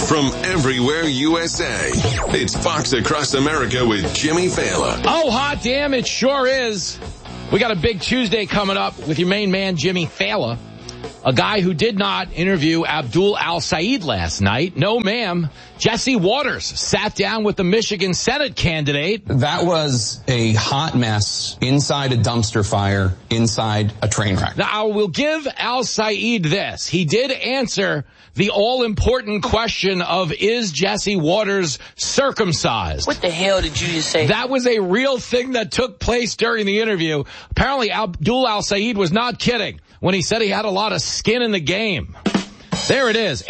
from everywhere USA. It's Fox Across America with Jimmy Fallon. Oh, hot damn, it sure is. We got a big Tuesday coming up with your main man, Jimmy Fallon. A guy who did not interview Abdul Al-Sayed last night. No, ma'am. Jesse Waters sat down with the Michigan Senate candidate. That was a hot mess inside a dumpster fire, inside a train wreck. Now, I will give Al-Sayed this. He did answer the all-important question of, is Jesse Waters circumcised? What the hell did you just say? That was a real thing that took place during the interview. Apparently, Abdul Al-Sayed was not kidding when he said he had a lot of skin in the game. There it is,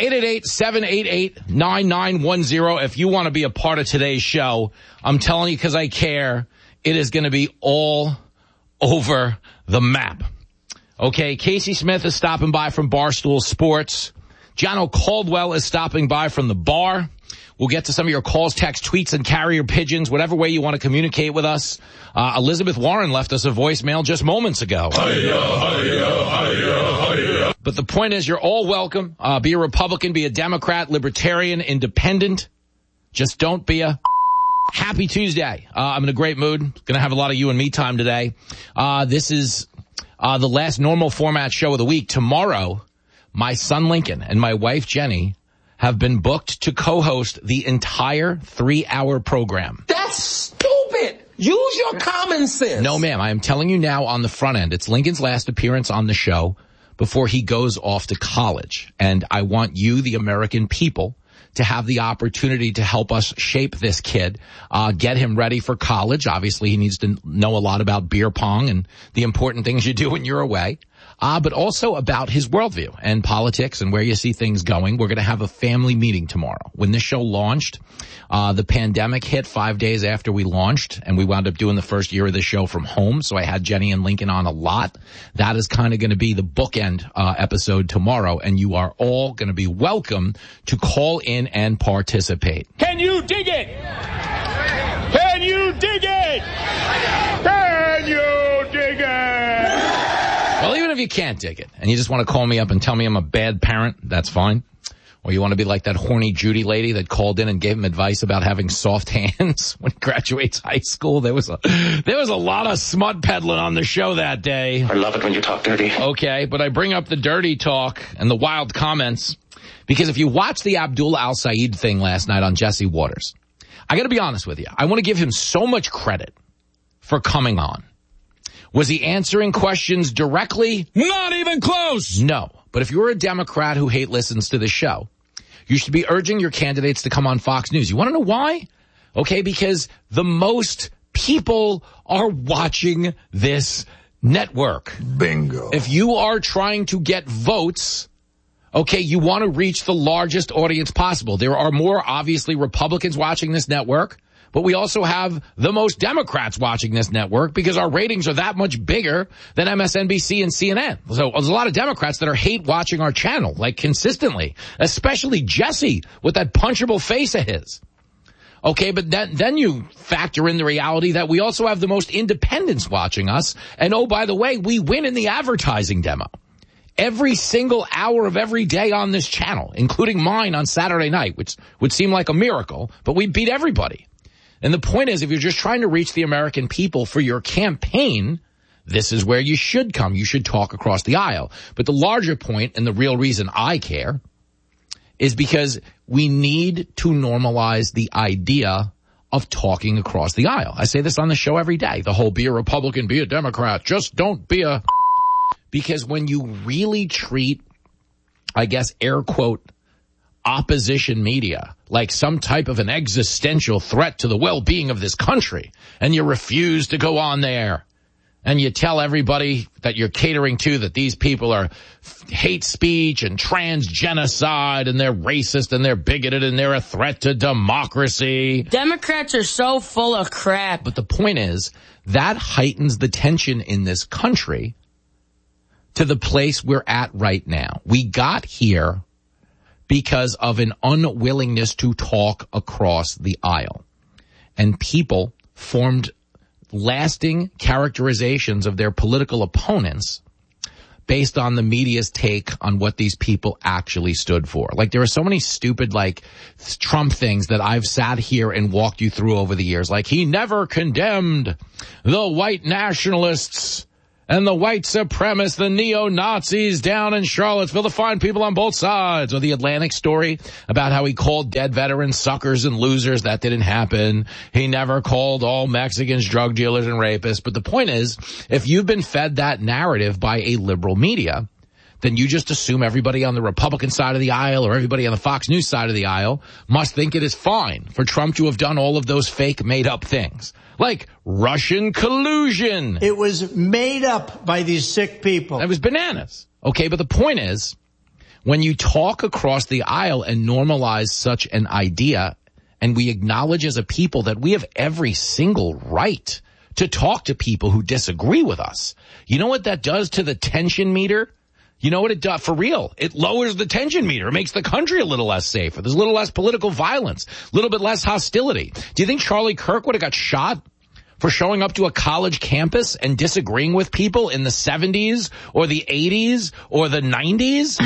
888-788-9910. If you want to be a part of today's show, I'm telling you because I care, it is going to be all over the map. Okay, Casey Smith is stopping by from Barstool Sports. Jono Caldwell is stopping by from the bar. We'll get to some of your calls, texts, tweets, and carrier pigeons, whatever way you want to communicate with us. Elizabeth Warren left us a voicemail just moments ago. But the point is, you're all welcome. Be a Republican, be a Democrat, Libertarian, Independent. Just don't be a happy Tuesday. I'm in a great mood. Going to have a lot of you and me time today. This is the last normal format show of the week. Tomorrow, my son Lincoln and my wife Jenny have been booked to co-host the entire 3-hour program. That's stupid. Use your common sense. No, ma'am. I am telling you now on the front end. It's Lincoln's last appearance on the show before he goes off to college. And I want you, the American people, to have the opportunity to help us shape this kid, get him ready for college. Obviously, he needs to know a lot about beer pong and the important things you do when you're away. But also about his worldview and politics and where you see things going. We're going to have a family meeting tomorrow. When this show launched, the pandemic hit 5 days after we launched, and we wound up doing the first year of the show from home. So I had Jenny and Lincoln on a lot. That is kind of going to be the bookend episode tomorrow, and you are all going to be welcome to call in and participate. Can you dig it? Can you dig it? Can you dig it? Well, even if you can't dig it and you just want to call me up and tell me I'm a bad parent, that's fine. Or you want to be like that horny Judy lady that called in and gave him advice about having soft hands when he graduates high school. There was a lot of smut peddling on the show that day. I love it when you talk dirty. Okay, but I bring up the dirty talk and the wild comments because if you watch the Abdul Al-Sayed thing last night on Jesse Waters, I got to be honest with you. I want to give him so much credit for coming on. Was he answering questions directly? Not even close. No. But if you're a Democrat who listens to the show, you should be urging your candidates to come on Fox News. You want to know why? Okay, because the most people are watching this network. Bingo. If you are trying to get votes, okay, you want to reach the largest audience possible. There are more, obviously, Republicans watching this network. But we also have the most Democrats watching this network because our ratings are that much bigger than MSNBC and CNN. So there's a lot of Democrats that hate watching our channel, like consistently, especially Jesse with that punchable face of his. Okay, but then you factor in the reality that we also have the most independents watching us. And oh, by the way, we win in the advertising demo. Every single hour of every day on this channel, including mine on Saturday night, which would seem like a miracle, but we beat everybody. And the point is, if you're just trying to reach the American people for your campaign, this is where you should come. You should talk across the aisle. But the larger point, and the real reason I care, is because we need to normalize the idea of talking across the aisle. I say this on the show every day. The whole be a Republican, be a Democrat, just don't be a... Because when you really treat, I guess, air quote, opposition media like some type of an existential threat to the well-being of this country, and you refuse to go on there, and you tell everybody that you're catering to that these people are hate speech and trans genocide and they're racist and they're bigoted and they're a threat to democracy. Democrats are so full of crap. But the point is, that heightens the tension in this country to the place we're at right now. We got here because of an unwillingness to talk across the aisle. And people formed lasting characterizations of their political opponents based on the media's take on what these people actually stood for. Like, there are so many stupid, like, Trump things that I've sat here and walked you through over the years. Like, he never condemned the white nationalists and the white supremacists, the neo-Nazis down in Charlottesville, the fine people on both sides. Or the Atlantic story about how he called dead veterans suckers and losers. That didn't happen. He never called all Mexicans drug dealers and rapists. But the point is, if you've been fed that narrative by a liberal media, then you just assume everybody on the Republican side of the aisle or everybody on the Fox News side of the aisle must think it is fine for Trump to have done all of those fake made-up things. Like Russian collusion. It was made up by these sick people. It was bananas. Okay, but the point is, when you talk across the aisle and normalize such an idea, and we acknowledge as a people that we have every single right to talk to people who disagree with us, you know what that does to the tension meter? You know what it does? For real, it lowers the tension meter. It makes the country a little less safer. There's a little less political violence, a little bit less hostility. Do you think Charlie Kirk would have got shot for showing up to a college campus and disagreeing with people in the 70s or the 80s or the 90s?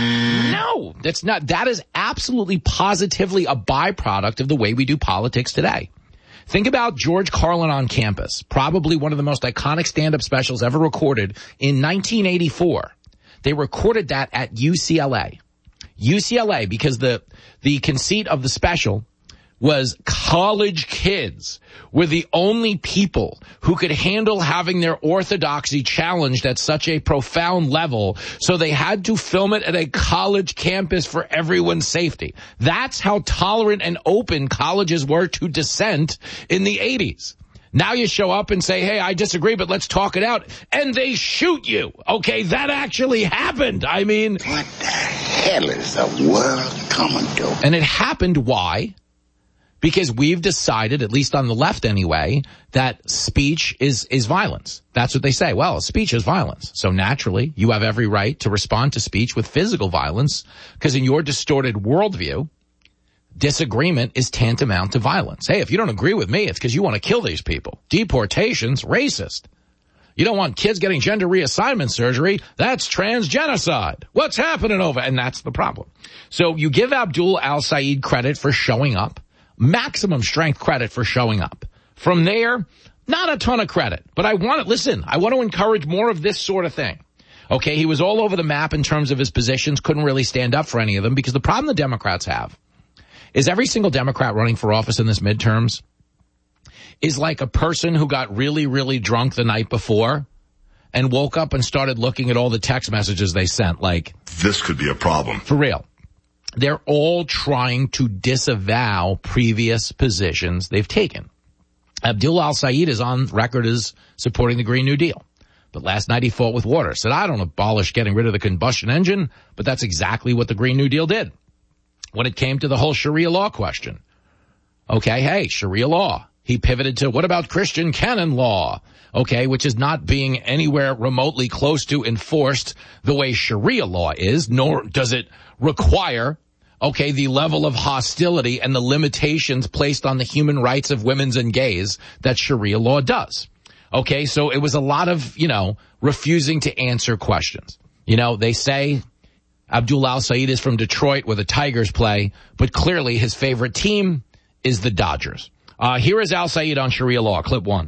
No, that's not. That is absolutely positively a byproduct of the way we do politics today. Think about George Carlin on campus, probably one of the most iconic stand-up specials ever recorded in 1984. They recorded that at UCLA. UCLA, because the conceit of the special was college kids were the only people who could handle having their orthodoxy challenged at such a profound level, so they had to film it at a college campus for everyone's safety. That's how tolerant and open colleges were to dissent in the 80s. Now you show up and say, hey, I disagree, but let's talk it out. And they shoot you. Okay, that actually happened. I mean, what the hell is the world coming to? And it happened, why? Because we've decided, at least on the left anyway, that speech is violence. That's what they say. Well, speech is violence. So naturally, you have every right to respond to speech with physical violence, because in your distorted worldview, disagreement is tantamount to violence. Hey, if you don't agree with me, it's because you want to kill these people. Deportation's racist. You don't want kids getting gender reassignment surgery. That's transgenocide. What's happening over? And that's the problem. So you give Abdul al-Sayed credit for showing up, maximum strength credit for showing up. From there, not a ton of credit. But I want to encourage more of this sort of thing. Okay, he was all over the map in terms of his positions, couldn't really stand up for any of them, because the problem the Democrats have is every single Democrat running for office in this midterms is like a person who got really, really drunk the night before and woke up and started looking at all the text messages they sent. Like, this could be a problem. For real. They're all trying to disavow previous positions they've taken. Abdul al-Sayed is on record as supporting the Green New Deal. But last night he fought with water. Said, I don't abolish getting rid of the combustion engine, but that's exactly what the Green New Deal did. When it came to the whole Sharia law question. Okay, hey, Sharia law. He pivoted to, what about Christian canon law? Okay, which is not being anywhere remotely close to enforced the way Sharia law is, nor does it require, okay, the level of hostility and the limitations placed on the human rights of women and gays that Sharia law does. Okay, so it was a lot of, refusing to answer questions. They say Abdul al-Sayed is from Detroit, where the Tigers play, but clearly his favorite team is the Dodgers. Here is al-Sayed on Sharia law, clip 1.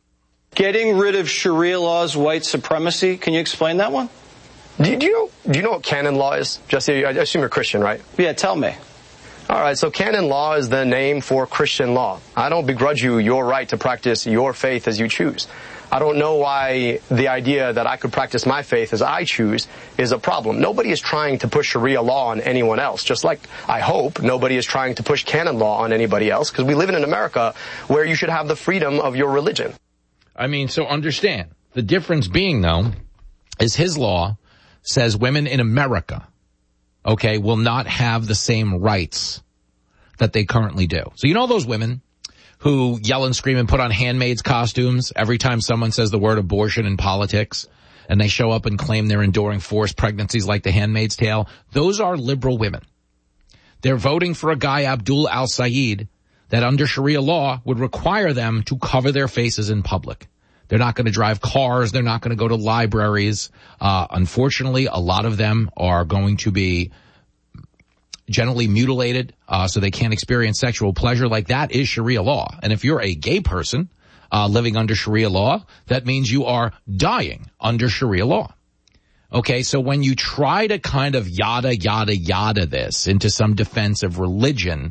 Getting rid of Sharia law is white supremacy. Can you explain that one? Do you know what canon law is? Jesse, I assume you're Christian, right? Yeah, tell me. All right, so canon law is the name for Christian law. I don't begrudge you your right to practice your faith as you choose. I don't know why the idea that I could practice my faith as I choose is a problem. Nobody is trying to push Sharia law on anyone else, just like I hope nobody is trying to push canon law on anybody else, because we live in an America where you should have the freedom of your religion. I mean, so understand. The difference being, though, is his law says women in America, okay, will not have the same rights that they currently do. So those women who yell and scream and put on handmaids costumes every time someone says the word abortion in politics, and they show up and claim they're enduring forced pregnancies like the Handmaid's Tale, those are liberal women. They're voting for a guy, Abdul al-Sayed, that under Sharia law would require them to cover their faces in public. They're not going to drive cars. They're not going to go to libraries. Unfortunately, a lot of them are going to be genitally mutilated, so they can't experience sexual pleasure. Like, that is Sharia law. And if you're a gay person living under Sharia law, that means you are dying under Sharia law. Okay, so when you try to kind of yada, yada, yada this into some defense of religion,